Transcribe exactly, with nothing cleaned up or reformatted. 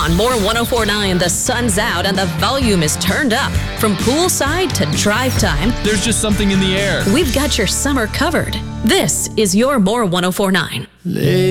On More one oh four point nine, the sun's out and the volume is turned up. From poolside to drive time, there's just something in the air. We've got your summer covered. This is your More one oh four point nine.